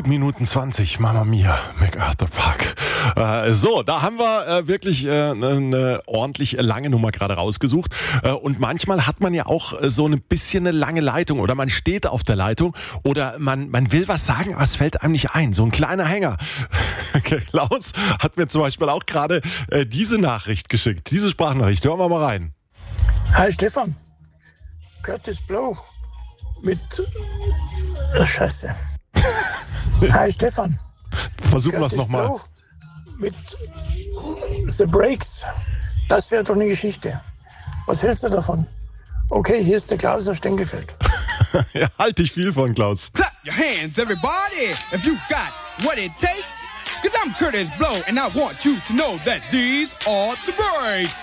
Minuten 20, Mamma Mia, MacArthur Park. So, da haben wir wirklich eine ordentlich lange Nummer gerade rausgesucht. Und manchmal hat man ja auch so ein bisschen eine lange Leitung oder man steht auf der Leitung oder man will was sagen, aber es fällt einem nicht ein. So ein kleiner Hänger. Klaus hat mir zum Beispiel auch gerade diese Nachricht geschickt, diese Sprachnachricht. Hören wir mal rein. Hi Stefan, Curtis Blow mit... Scheiße. Hi Stefan. Versuchen wir es nochmal. Mit The Breaks. Das wäre doch eine Geschichte. Was hältst du davon? Okay, hier ist der Klaus aus Stengelfeld. Ja, halte ich viel von, Klaus. Clap your hands, everybody, if you got what it takes. Cause I'm Curtis Blow and I want you to know that these are the breaks.